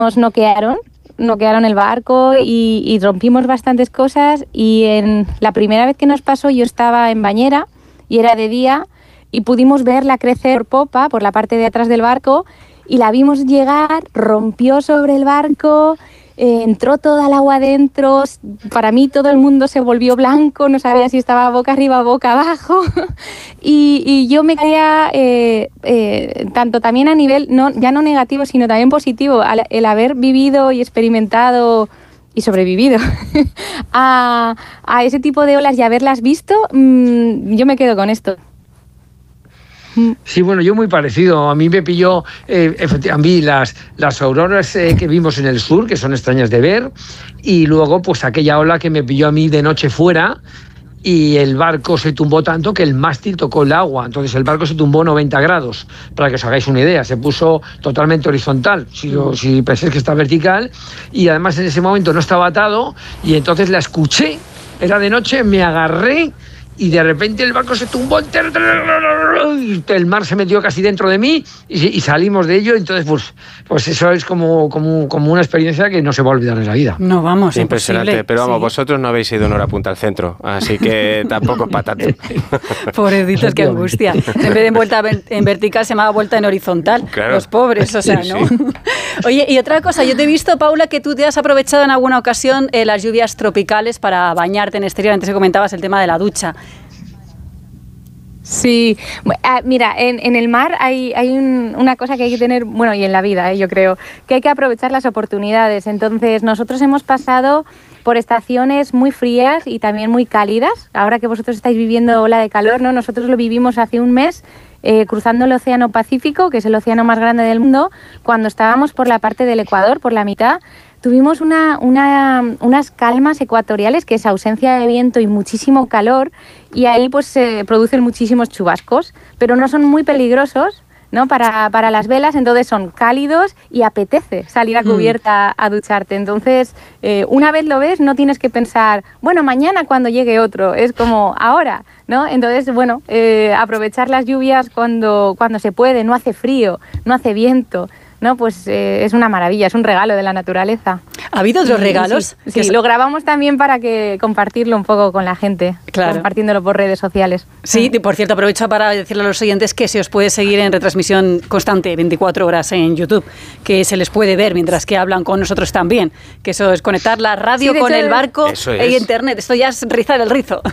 noquearon el barco y rompimos bastantes cosas. Y en la primera vez que nos pasó yo estaba en bañera y era de día y pudimos verla crecer por popa, por la parte de atrás del barco, y la vimos llegar, rompió sobre el barco, entró toda el agua adentro. Para mí todo el mundo se volvió blanco, no sabía si estaba boca arriba o boca abajo. y yo me caía tanto también a nivel, ya no negativo, sino también positivo, el haber vivido y experimentado y sobrevivido a ese tipo de olas y haberlas visto. Yo me quedo con esto. Sí, bueno, yo muy parecido. A mí me pilló, a mí las auroras que vimos en el sur, que son extrañas de ver, y luego pues aquella ola que me pilló a mí de noche fuera, y el barco se tumbó tanto que el mástil tocó el agua. Entonces el barco se tumbó 90 grados, para que os hagáis una idea. Se puso totalmente horizontal, si pensáis que está vertical, y además en ese momento no estaba atado, y entonces la escuché, era de noche, me agarré, y de repente el barco se tumbó entero, y el mar se metió casi dentro de mí y salimos de ello. Entonces pues eso es como una experiencia que no se va a olvidar en la vida. No, vamos, impresionante. Imposible. Pero vamos, Sí. Vosotros no habéis ido en hora punta al centro, así que tampoco es para tanto. Pobrecitos, qué angustia. En vez de vuelta en vertical se llamaba vuelta en horizontal. Claro. Los pobres, o sea, Sí, ¿no? sí. Oye, y otra cosa, yo te he visto, Paula, que tú te has aprovechado en alguna ocasión las lluvias tropicales para bañarte en exterior. Antes que comentabas el tema de la ducha. Sí, mira, en el mar hay una cosa que hay que tener, bueno, y en la vida, yo creo, que hay que aprovechar las oportunidades. Entonces, nosotros hemos pasado por estaciones muy frías y también muy cálidas. Ahora que vosotros estáis viviendo ola de calor, ¿no? Nosotros lo vivimos hace un mes, cruzando el Océano Pacífico, que es el océano más grande del mundo, cuando estábamos por la parte del Ecuador, por la mitad. Tuvimos unas calmas ecuatoriales, que es ausencia de viento y muchísimo calor, y ahí pues se producen muchísimos chubascos, pero no son muy peligrosos, ¿no? Para las velas, entonces son cálidos y apetece salir a cubierta a ducharte. Entonces, una vez lo ves, no tienes que pensar, bueno, mañana cuando llegue otro, es como ahora, ¿no? Entonces, bueno, aprovechar las lluvias cuando se puede, no hace frío, no hace viento, ¿no? Pues es una maravilla, es un regalo de la naturaleza. ¿Ha habido otros regalos? Sí, lo grabamos también para compartirlo un poco con la gente, claro, compartiéndolo por redes sociales. Sí, por cierto, aprovecho para decirle a los oyentes que se os puede seguir en retransmisión constante, 24 horas en YouTube, que se les puede ver mientras que hablan con nosotros también, que eso es conectar la radio con el barco e internet. Esto ya es rizar el rizo.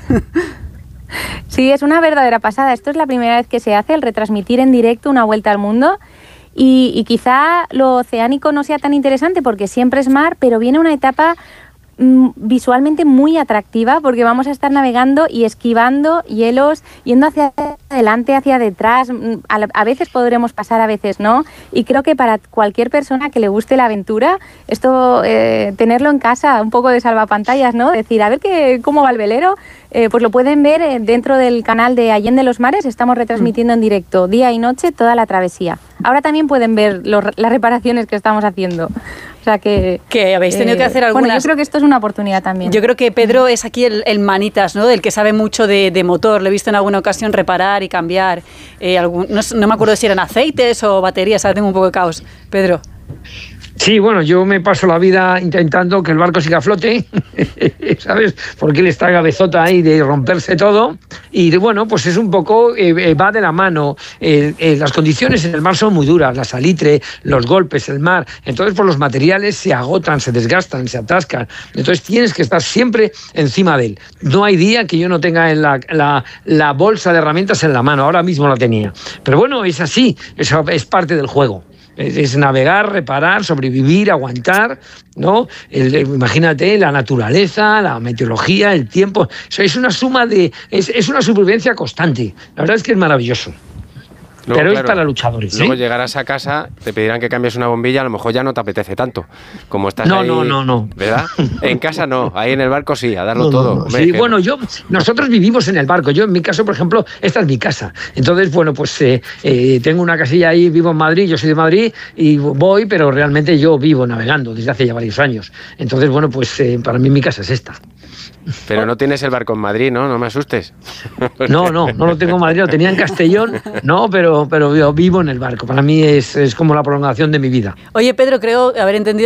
Sí, es una verdadera pasada. Esto es la primera vez que se hace, el retransmitir en directo una vuelta al mundo. Y quizá lo oceánico no sea tan interesante porque siempre es mar, pero viene una etapa visualmente muy atractiva porque vamos a estar navegando y esquivando hielos, yendo hacia adelante, hacia detrás. A veces podremos pasar, a veces no. Y creo que para cualquier persona que le guste la aventura, esto tenerlo en casa, un poco de salvapantallas, ¿no? Decir, a ver cómo va el velero, pues lo pueden ver dentro del canal de Allende los Mares. Estamos retransmitiendo en directo día y noche toda la travesía. Ahora también pueden ver las reparaciones que estamos haciendo. O sea que habéis tenido que hacer algunas. Bueno, yo creo que esto es una oportunidad también. Yo creo que Pedro es aquí el manitas, ¿no? Del que sabe mucho de motor. Le he visto en alguna ocasión reparar y cambiar. No me acuerdo si eran aceites o baterías. Ahora tengo un poco de caos. Pedro. Sí, bueno, yo me paso la vida intentando que el barco siga a flote, ¿sabes? Porque él está cabezota ahí de romperse todo. Y bueno, pues es un poco, va de la mano. Las condiciones en el mar son muy duras, la salitre, los golpes, el mar. Entonces, pues los materiales se agotan, se desgastan, se atascan. Entonces tienes que estar siempre encima de él. No hay día que yo no tenga la bolsa de herramientas en la mano. Ahora mismo la tenía. Pero bueno, es así, eso es parte del juego. Es navegar, reparar, sobrevivir, aguantar, ¿no? Imagínate la naturaleza, la meteorología, el tiempo. Eso es una suma es una supervivencia constante. La verdad es que es maravilloso. Luego, pero claro, es para luchadores. Luego llegarás a casa, te pedirán que cambies una bombilla, a lo mejor ya no te apetece tanto. Como estás ahí, No. ¿Verdad? En casa no, ahí en el barco sí, a darlo todo. No. Hombre, Sí, bueno, nosotros vivimos en el barco. Yo, en mi caso, por ejemplo, esta es mi casa. Entonces, bueno, pues tengo una casilla ahí, vivo en Madrid, yo soy de Madrid y voy, pero realmente yo vivo navegando desde hace ya varios años. Entonces, bueno, pues para mí mi casa es esta. Pero no tienes el barco en Madrid, ¿no? No me asustes. No lo tengo en Madrid, lo tenía en Castellón, no, pero yo vivo en el barco. Para mí es como la prolongación de mi vida. Oye, Pedro, creo haber entendido